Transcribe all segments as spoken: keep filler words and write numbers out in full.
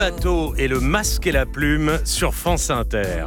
Bateau et le masque et la plume sur France Inter.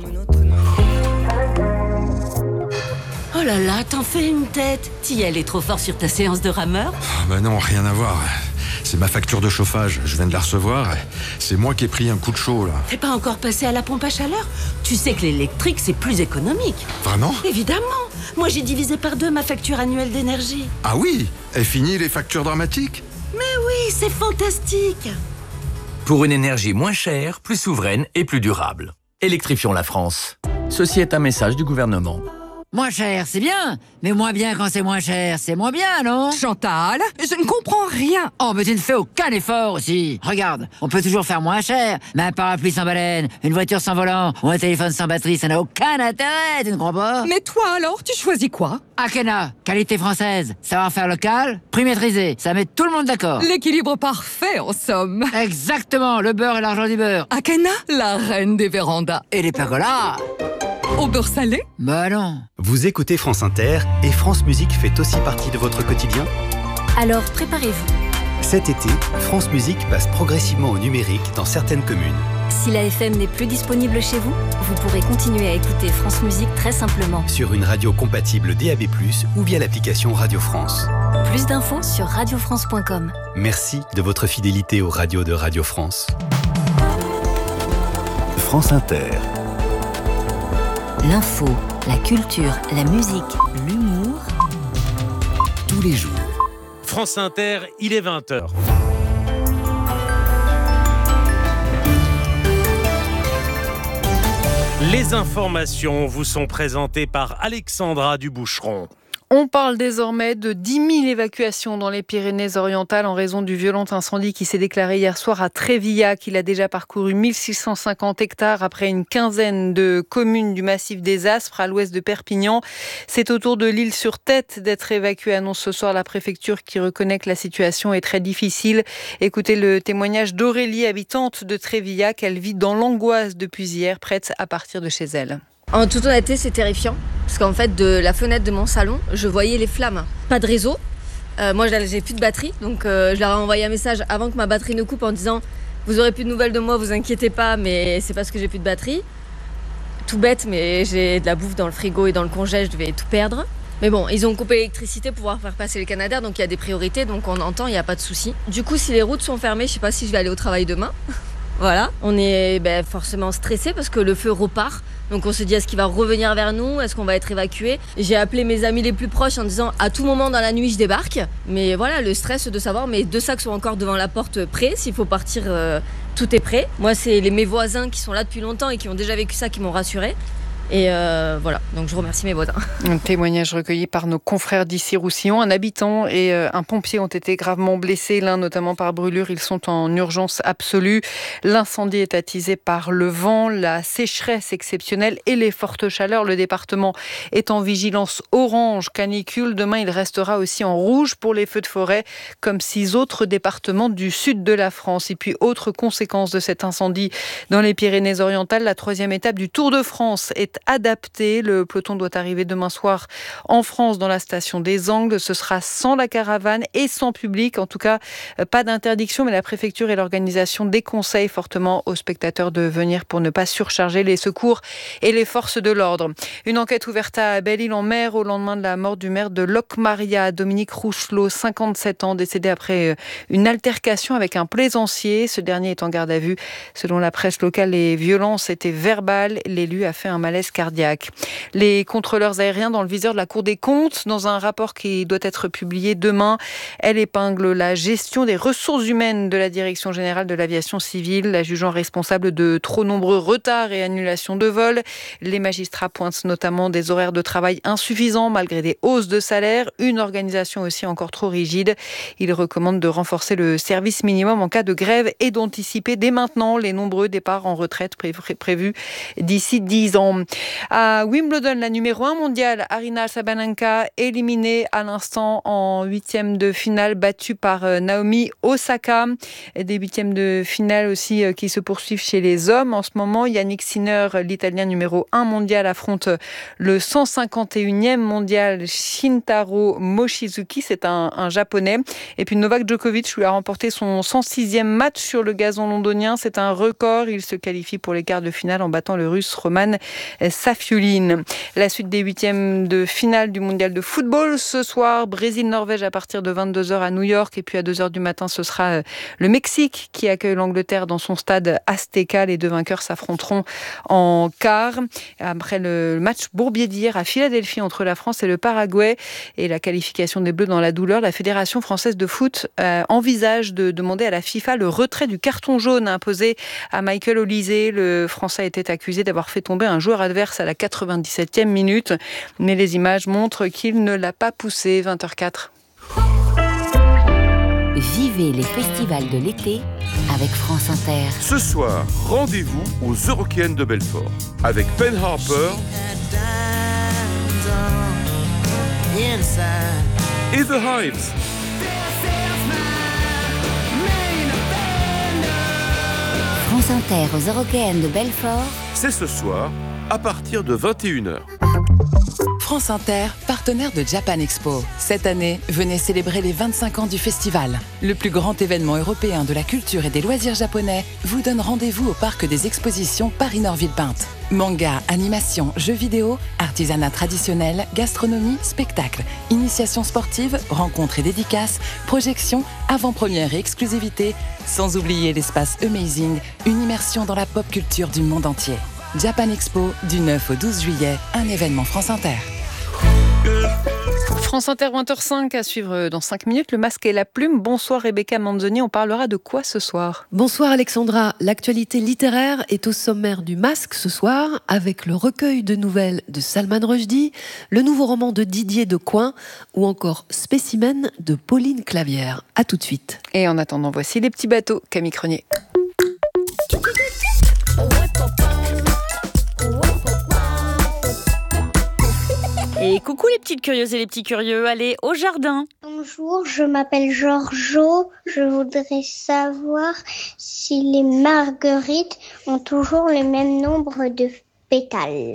Oh là là, t'en fais une tête. Tiel est trop fort sur ta séance de rameur. Ah bah non, rien à voir. C'est ma facture de chauffage, je viens de la recevoir. C'est moi qui ai pris un coup de chaud, là. T'es pas encore passé à la pompe à chaleur? Tu sais que l'électrique, c'est plus économique. Vraiment? Évidemment. Moi, j'ai divisé par deux ma facture annuelle d'énergie. Ah oui? Et fini les factures dramatiques? Mais oui, c'est fantastique. Pour une énergie moins chère, plus souveraine et plus durable. Électrifions la France. Ceci est un message du gouvernement. Moins cher, c'est bien. Mais moins bien quand c'est moins cher, c'est moins bien, non? Chantal, je ne comprends rien. Oh, mais tu ne fais aucun effort aussi. Regarde, on peut toujours faire moins cher. Mais un parapluie sans baleine, une voiture sans volant ou un téléphone sans batterie, ça n'a aucun intérêt, tu ne crois pas? Mais toi alors, tu choisis quoi? Akena, qualité française, savoir-faire local, prix maîtrisé, ça met tout le monde d'accord. L'équilibre parfait, en somme. Exactement, le beurre et l'argent du beurre. Akena, la reine des vérandas. Et les pergolas. Au beurre salé? Bah non. Vous écoutez France Inter et France Musique fait aussi partie de votre quotidien? Alors préparez-vous. Cet été, France Musique passe progressivement au numérique dans certaines communes. Si la F M n'est plus disponible chez vous, vous pourrez continuer à écouter France Musique très simplement. Sur une radio compatible D A B plus, ou via l'application Radio France. Plus d'infos sur radio france point com. Merci de votre fidélité aux radios de Radio France. France Inter. L'info, la culture, la musique, l'humour. Tous les jours. France Inter, il est vingt heures. Les informations vous sont présentées par Alexandra Duboucheron. On parle désormais de dix mille évacuations dans les Pyrénées-Orientales en raison du violent incendie qui s'est déclaré hier soir à Trévillac. Il a déjà parcouru mille six cent cinquante hectares après une quinzaine de communes du massif des Aspres à l'ouest de Perpignan. C'est au tour de l'Île-sur-Tête d'être évacuée, annonce ce soir la préfecture qui reconnaît que la situation est très difficile. Écoutez le témoignage d'Aurélie, habitante de Trévillac. Elle vit dans l'angoisse depuis hier, prête à partir de chez elle. En toute honnêteté, c'est terrifiant. Parce qu'en fait, de la fenêtre de mon salon, je voyais les flammes. Pas de réseau. Euh, moi, j'ai plus de batterie. Donc, euh, je leur ai envoyé un message avant que ma batterie ne coupe en disant « Vous aurez plus de nouvelles de moi, vous inquiétez pas, mais c'est parce que j'ai plus de batterie. » Tout bête, mais j'ai de la bouffe dans le frigo et dans le congèle, je devais tout perdre. Mais bon, ils ont coupé l'électricité pour pouvoir faire passer les Canadair, donc il y a des priorités, donc on entend, il n'y a pas de souci. Du coup, si les routes sont fermées, je sais pas si je vais aller au travail demain. Voilà, on est ben, forcément stressé parce que le feu repart. Donc on se dit, est-ce qu'il va revenir vers nous? Est-ce qu'on va être évacué? J'ai appelé mes amis les plus proches en disant, à tout moment dans la nuit, je débarque. Mais voilà, le stress de savoir, mes deux sacs sont encore devant la porte prêts. S'il faut partir, euh, tout est prêt. Moi, c'est les, mes voisins qui sont là depuis longtemps et qui ont déjà vécu ça qui m'ont rassurée. Et euh, voilà, donc je remercie mes voisins. Un témoignage recueilli par nos confrères d'Issy-Roussillon. Un habitant et un pompier ont été gravement blessés, l'un notamment par brûlure. Ils sont en urgence absolue. L'incendie est attisé par le vent, la sécheresse exceptionnelle et les fortes chaleurs. Le département est en vigilance orange canicule. Demain, il restera aussi en rouge pour les feux de forêt, comme six autres départements du sud de la France. Et puis, autre conséquence de cet incendie dans les Pyrénées-Orientales, la troisième étape du Tour de France est adapté. Le peloton doit arriver demain soir en France dans la station des Angles. Ce sera sans la caravane et sans public. En tout cas, pas d'interdiction, mais la préfecture et l'organisation déconseillent fortement aux spectateurs de venir pour ne pas surcharger les secours et les forces de l'ordre. Une enquête ouverte à Belle-Île-en-Mer au lendemain de la mort du maire de Locmaria, Dominique Rousselot, cinquante-sept ans, décédé après une altercation avec un plaisancier. Ce dernier est en garde à vue. Selon la presse locale, les violences étaient verbales. L'élu a fait un malaise cardiaque. Les contrôleurs aériens dans le viseur de la Cour des comptes, dans un rapport qui doit être publié demain, elle épingle la gestion des ressources humaines de la Direction générale de l'aviation civile, la jugeant responsable de trop nombreux retards et annulations de vols. Les magistrats pointent notamment des horaires de travail insuffisants malgré des hausses de salaire, une organisation aussi encore trop rigide. Ils recommandent de renforcer le service minimum en cas de grève et d'anticiper dès maintenant les nombreux départs en retraite prévus d'ici dix ans. À Wimbledon, la numéro un mondiale, Aryna Sabalenka, éliminée à l'instant en huitième de finale, battue par Naomi Osaka. Et des huitièmes de finale aussi qui se poursuivent chez les hommes. En ce moment, Yannick Sinner, l'italien numéro un mondial, affronte le cent cinquante et unième mondial Shintaro Mochizuki. C'est un, un japonais. Et puis Novak Djokovic lui a remporté son cent sixième match sur le gazon londonien. C'est un record. Il se qualifie pour les quarts de finale en battant le russe Roman Safiullin. La suite des huitièmes de finale du mondial de football ce soir, Brésil-Norvège à partir de vingt-deux heures à New York, et puis à deux heures du matin ce sera le Mexique qui accueille l'Angleterre dans son stade Azteca. Les deux vainqueurs s'affronteront en quart. Après le match bourbier d'hier à Philadelphie entre la France et le Paraguay et la qualification des Bleus dans la douleur, la Fédération française de foot euh, envisage de demander à la FIFA le retrait du carton jaune imposé à Michael Olise. Le Français était accusé d'avoir fait tomber un joueur adverse à la quatre-vingt-dix-septième minute, mais les images montrent qu'il ne l'a pas poussé. vingt heures quatre. Vivez les festivals de l'été avec France Inter. Ce soir, rendez-vous aux Eurockéennes de Belfort avec Ben Harper et The Hives. France Inter aux Eurockéennes de Belfort. C'est ce soir, à partir de vingt et une heures. France Inter, partenaire de Japan Expo. Cette année, venez célébrer les vingt-cinq ans du festival. Le plus grand événement européen de la culture et des loisirs japonais vous donne rendez-vous au parc des expositions Paris-Nord-Villepinte. Manga, animation, jeux vidéo, artisanat traditionnel, gastronomie, spectacle, initiation sportive, rencontres et dédicaces, projections, avant-première et exclusivité, sans oublier l'espace Amazing, une immersion dans la pop culture du monde entier. Japan Expo, du neuf au douze juillet, un événement France Inter. France Inter, vingt heures cinq, à suivre dans cinq minutes. Le masque et la plume. Bonsoir Rebecca Manzoni, on parlera de quoi ce soir ? Bonsoir Alexandra. L'actualité littéraire est au sommaire du masque ce soir, avec le recueil de nouvelles de Salman Rushdie, le nouveau roman de Didier Decoing ou encore Spécimen de Pauline Clavière. A tout de suite. Et en attendant, voici les petits bateaux. Camille Crenier. Et coucou les petites curieuses et les petits curieux, allez au jardin. Bonjour, je m'appelle Giorgio. Je voudrais savoir si les marguerites ont toujours le même nombre de pétales.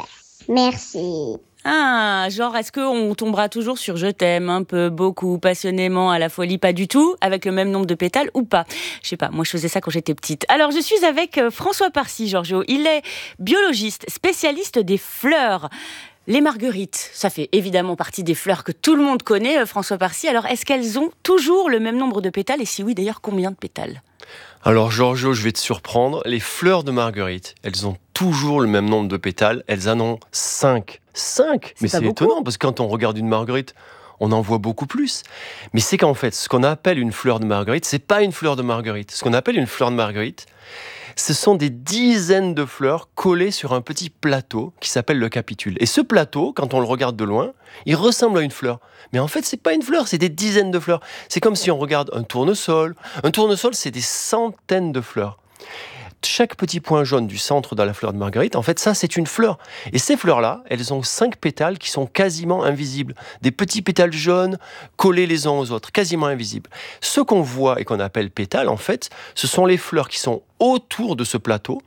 Merci. Ah, genre est-ce qu'on tombera toujours sur je t'aime un peu, beaucoup, passionnément, à la folie, pas du tout, avec le même nombre de pétales ou pas ? Je sais pas, moi je faisais ça quand j'étais petite. Alors je suis avec François Parcy, Giorgio. Il est biologiste, spécialiste des fleurs. Les marguerites, ça fait évidemment partie des fleurs que tout le monde connaît, François Parcy. Alors, est-ce qu'elles ont toujours le même nombre de pétales ? Et si oui, d'ailleurs, combien de pétales ? Alors, Giorgio, je vais te surprendre. Les fleurs de marguerite, elles ont toujours le même nombre de pétales. Elles en ont cinq. Cinq ? Mais c'est étonnant, parce que quand on regarde une marguerite, on en voit beaucoup plus. Mais c'est qu'en fait, ce qu'on appelle une fleur de marguerite, c'est pas une fleur de marguerite. Ce qu'on appelle une fleur de marguerite, ce sont des dizaines de fleurs collées sur un petit plateau qui s'appelle le capitule. Et ce plateau, quand on le regarde de loin, il ressemble à une fleur. Mais en fait, c'est pas une fleur, c'est des dizaines de fleurs. C'est comme si on regarde un tournesol. Un tournesol, c'est des centaines de fleurs. Chaque petit point jaune du centre de la fleur de marguerite, en fait, ça, c'est une fleur. Et ces fleurs-là, elles ont cinq pétales qui sont quasiment invisibles. Des petits pétales jaunes collés les uns aux autres, quasiment invisibles. Ce qu'on voit et qu'on appelle pétales, en fait, ce sont les fleurs qui sont autour de ce plateau.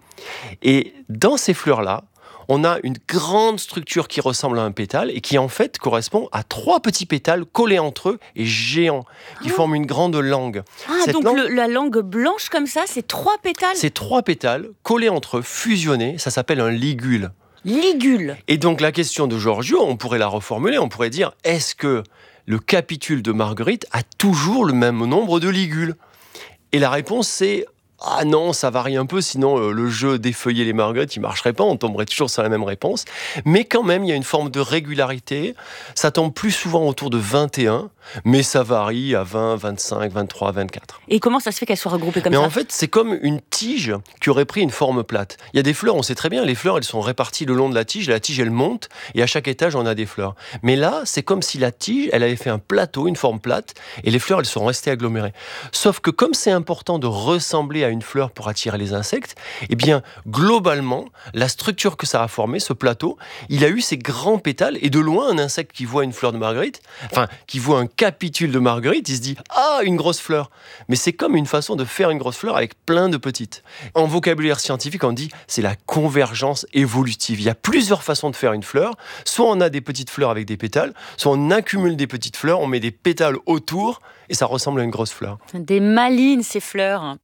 Et dans ces fleurs-là, on a une grande structure qui ressemble à un pétale et qui en fait correspond à trois petits pétales collés entre eux et géants, qui oh. forment une grande langue. Ah, Cette donc langue, le, la langue blanche comme ça, c'est trois pétales ? C'est trois pétales collés entre eux, fusionnés, ça s'appelle un ligule. Ligule. Et donc la question de Giorgio, on pourrait la reformuler, on pourrait dire, est-ce que le capitule de marguerite a toujours le même nombre de ligules ? Et la réponse c'est... Ah non, ça varie un peu, sinon euh, le jeu d'effeuiller les marguerites, il marcherait pas, on tomberait toujours sur la même réponse. Mais quand même, il y a une forme de régularité. Ça tombe plus souvent autour de vingt et un. Mais ça varie à vingt, vingt-cinq, vingt-trois, vingt-quatre. Et comment ça se fait qu'elles soient regroupées comme Mais ça ? en fait, c'est comme une tige qui aurait pris une forme plate. Il y a des fleurs, on sait très bien, les fleurs, elles sont réparties le long de la tige. La tige, elle monte et à chaque étage, on a des fleurs. Mais là, c'est comme si la tige, elle avait fait un plateau, une forme plate, et les fleurs, elles sont restées agglomérées. Sauf que comme c'est important de ressembler à une fleur pour attirer les insectes, eh bien, globalement, la structure que ça a formé, ce plateau, il a eu ces grands pétales, et de loin, un insecte qui voit une fleur de marguerite, enfin, qui voit un capitule de marguerite, il se dit « Ah, une grosse fleur !» Mais c'est comme une façon de faire une grosse fleur avec plein de petites. En vocabulaire scientifique, on dit « c'est la convergence évolutive ». Il y a plusieurs façons de faire une fleur. Soit on a des petites fleurs avec des pétales, soit on accumule des petites fleurs, on met des pétales autour, et ça ressemble à une grosse fleur. Des malines, ces fleurs.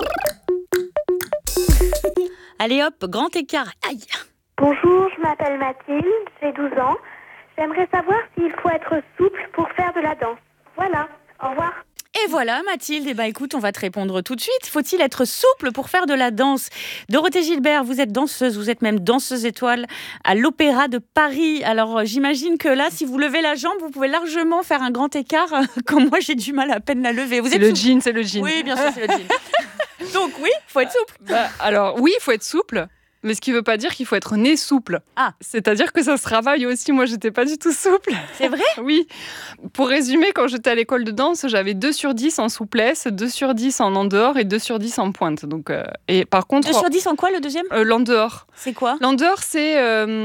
Allez hop, grand écart. Aïe. Bonjour, je m'appelle Mathilde, j'ai douze ans. J'aimerais savoir s'il faut être souple pour faire de la danse. Voilà, au revoir. Et voilà Mathilde, eh ben, écoute, on va te répondre tout de suite. Faut-il être souple pour faire de la danse ? Dorothée Gilbert, vous êtes danseuse, vous êtes même danseuse étoile à l'Opéra de Paris. Alors j'imagine que là, si vous levez la jambe, vous pouvez largement faire un grand écart, quand moi j'ai du mal à peine la lever. Vous c'est êtes le souple ? jean, c'est le jean. Oui, bien sûr, c'est le jean. Donc oui, faut être souple. Bah, alors oui, il faut être souple. Mais ce qui ne veut pas dire qu'il faut être né souple. Ah. C'est-à-dire que ça se travaille aussi. Moi, j'étais pas du tout souple. C'est vrai ? Oui. Pour résumer, quand j'étais à l'école de danse, j'avais deux sur dix en souplesse, deux sur dix en en dehors et deux sur dix en pointe. Donc, euh, et par contre, deux sur dix en quoi, le deuxième ? euh, L'en dehors. C'est quoi ? L'en dehors, c'est...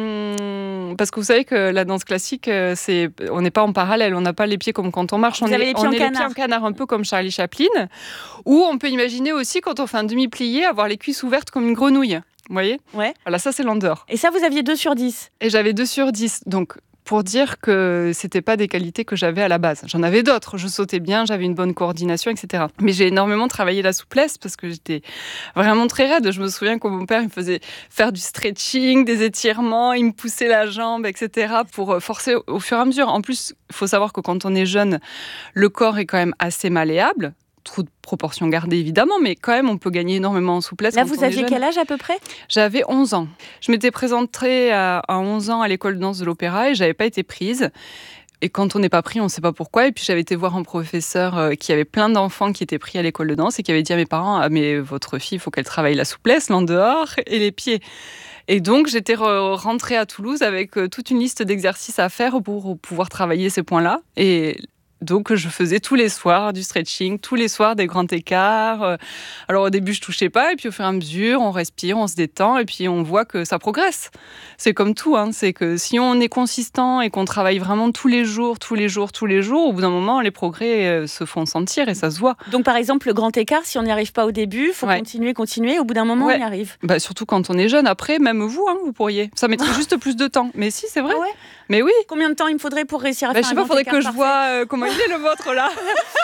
Euh, parce que vous savez que la danse classique, c'est, on n'est pas en parallèle. On n'a pas les pieds comme quand on marche. Vous on avez est, les pieds on en est canard. les pieds en canard, un peu comme Charlie Chaplin. Ou on peut imaginer aussi, quand on fait un demi-plié, avoir les cuisses ouvertes comme une grenouille. Vous voyez ? Ouais. Voilà, ça c'est l'en dehors. Et ça, vous aviez deux sur dix ? Et j'avais deux sur dix. Donc, pour dire que c'était pas des qualités que j'avais à la base. J'en avais d'autres. Je sautais bien, j'avais une bonne coordination, et cetera. Mais j'ai énormément travaillé la souplesse parce que j'étais vraiment très raide. Je me souviens que mon père il me faisait faire du stretching, des étirements, il me poussait la jambe, et cetera pour forcer au fur et à mesure. En plus, il faut savoir que quand on est jeune, le corps est quand même assez malléable. Trop de proportions gardées évidemment, mais quand même on peut gagner énormément en souplesse. Là, quand vous on aviez est quel âge à peu près ? J'avais onze ans. Je m'étais présentée à, à onze ans à l'école de danse de l'Opéra et j'avais pas été prise. Et quand on n'est pas pris, on ne sait pas pourquoi. Et puis j'avais été voir un professeur qui avait plein d'enfants qui étaient pris à l'école de danse et qui avait dit à mes parents « Ah mais votre fille, il faut qu'elle travaille la souplesse, l'en dehors et les pieds ». Et donc, j'étais rentrée à Toulouse avec toute une liste d'exercices à faire pour pouvoir travailler ces points-là. Et donc, je faisais tous les soirs du stretching, tous les soirs des grands écarts. Alors, au début, je touchais pas, et puis au fur et à mesure, on respire, on se détend, et puis on voit que ça progresse. C'est comme tout, hein. C'est que si on est consistant et qu'on travaille vraiment tous les jours, tous les jours, tous les jours, au bout d'un moment, les progrès se font sentir et ça se voit. Donc, par exemple, le grand écart, si on n'y arrive pas au début, il faut ouais. continuer, continuer. Au bout d'un moment, ouais. on y arrive. Bah, surtout quand on est jeune. Après, même vous, hein, vous pourriez. Ça mettrait juste plus de temps. Mais si, c'est vrai. Ah ouais. Mais oui. Combien de temps il me faudrait pour réussir à bah, faire un grand écart ? Je sais pas, il faudrait que parfait. je vois euh, comment il est le vôtre là.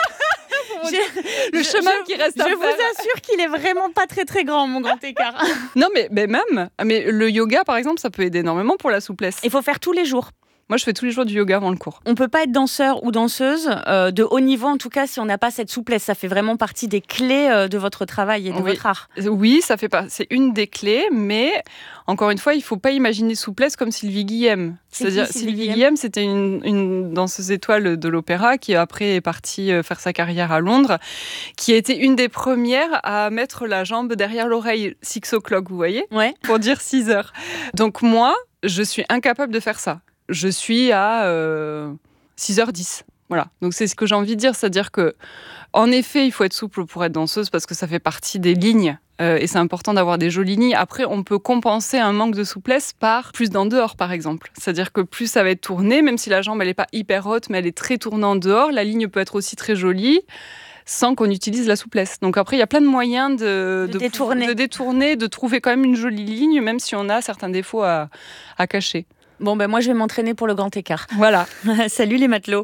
Le je, chemin je, qui reste à je faire. Je vous assure qu'il est vraiment pas très très grand, mon grand écart. Non, mais, mais même, mais le yoga par exemple, ça peut aider énormément pour la souplesse. Il faut faire tous les jours. Moi, je fais tous les jours du yoga avant le cours. On peut pas être danseur ou danseuse euh, de haut niveau, en tout cas, si on n'a pas cette souplesse. Ça fait vraiment partie des clés euh, de votre travail et de oui. votre art. Oui, ça fait pas. C'est une des clés, mais encore une fois, il faut pas imaginer souplesse comme Sylvie Guillem. C'est C'est-à-dire, qui, Sylvie, Sylvie Guillem, c'était une, une danseuse étoile de l'opéra qui après est partie faire sa carrière à Londres, qui a été une des premières à mettre la jambe derrière l'oreille, six o'clock, vous voyez, ouais. pour dire six heures. Donc moi, je suis incapable de faire ça. Je suis à euh, six heures dix. Voilà. Donc c'est ce que j'ai envie de dire, c'est-à-dire que en effet, il faut être souple pour être danseuse parce que ça fait partie des lignes euh, et c'est important d'avoir des jolies lignes. Après, on peut compenser un manque de souplesse par plus d'en dehors, par exemple. C'est-à-dire que plus ça va être tourné, même si la jambe elle est pas hyper haute, mais elle est très tournée en dehors, la ligne peut être aussi très jolie sans qu'on utilise la souplesse. Donc après, il y a plein de moyens de, de, de, détourner. de détourner, de trouver quand même une jolie ligne, même si on a certains défauts à, à cacher. Bon, ben moi, je vais m'entraîner pour le grand écart. Voilà. Salut les matelots.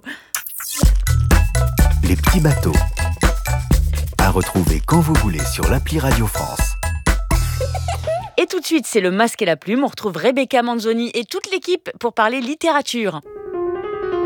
Les petits bateaux. À retrouver quand vous voulez sur l'appli Radio France. Et tout de suite, c'est le masque et la plume. On retrouve Rebecca Manzoni et toute l'équipe pour parler littérature.